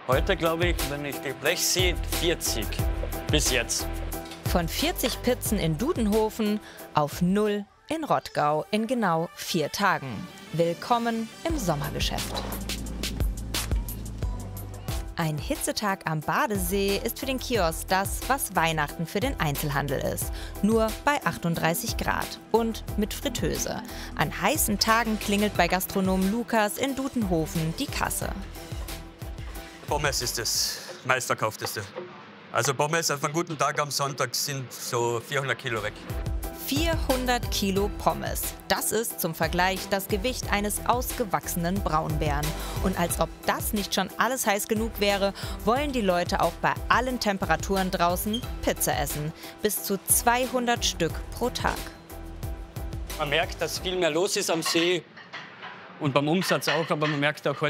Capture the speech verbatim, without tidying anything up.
Heute glaube ich, wenn ich die Blech sehe, vierzig. Bis jetzt. Von vierzig Pizzen in Dudenhofen auf null in Rottgau in genau vier Tagen. Willkommen im Sommergeschäft. Ein Hitzetag am Badesee ist für den Kiosk das, was Weihnachten für den Einzelhandel ist. Nur bei achtunddreißig Grad und mit Fritteuse. An heißen Tagen klingelt bei Gastronom Lukas in Dudenhofen die Kasse. Pommes ist das meistverkaufteste. Also Pommes auf einen guten Tag am Sonntag sind so vierhundert Kilo weg. vierhundert Kilo Pommes. Das ist zum Vergleich das Gewicht eines ausgewachsenen Braunbären. Und als ob das nicht schon alles heiß genug wäre, wollen die Leute auch bei allen Temperaturen draußen Pizza essen. Bis zu zweihundert Stück pro Tag. Man merkt, dass viel mehr los ist am See und beim Umsatz auch, aber man merkt auch heute